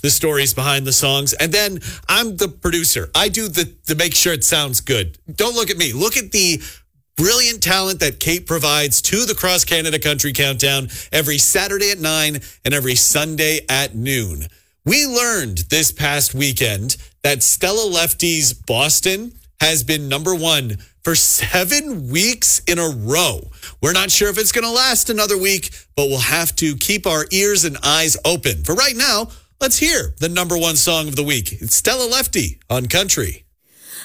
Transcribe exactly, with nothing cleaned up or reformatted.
the stories behind the songs. And then I'm the producer. I do the to make sure it sounds good. Don't look at me. Look at the brilliant talent that Kate provides to the Cross Canada Country Countdown every Saturday at nine and every Sunday at noon. We learned this past weekend that Stella Lefty's Boston has been number one for seven weeks in a row. We're not sure if it's going to last another week, but we'll have to keep our ears and eyes open. For right now, let's hear the number one song of the week. It's Stella Lefty on Country.